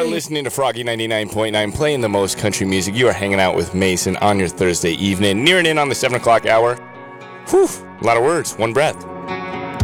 are listening to Froggy 99.9, playing the most country music. You are hanging out with Mason on your Thursday evening, nearing in on the 7 o'clock hour. Whew, a lot of words, one breath.